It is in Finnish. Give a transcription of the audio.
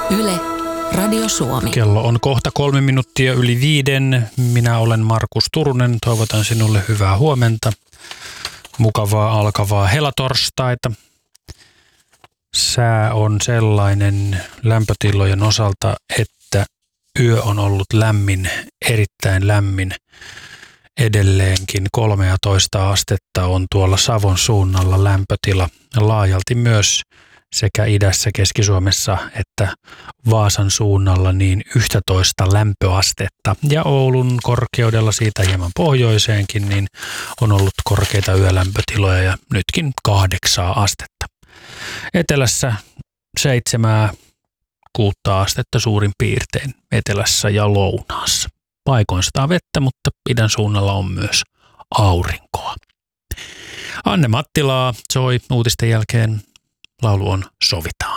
Yle, Radio Suomi. Kello on kohta 3 minuuttia yli 5. Minä olen Markus Turunen. Toivotan sinulle hyvää huomenta. Mukavaa alkavaa helatorstaita. Sää on sellainen lämpötilojen osalta, että yö on ollut lämmin, erittäin lämmin. Edelleenkin 13 astetta on tuolla Savon suunnalla lämpötila. Laajalti myös sekä idässä, Keski-Suomessa että Vaasan suunnalla niin 11 lämpöastetta. Ja Oulun korkeudella siitä hieman pohjoiseenkin niin on ollut korkeita yölämpötiloja ja nytkin 8 astetta. Etelässä 7-6 astetta suurin piirtein etelässä ja lounaassa. Paikoin sataa vettä, mutta idän suunnalla on myös aurinkoa. Anne Mattilaa soi uutisten jälkeen. Laulu on Sovitaan.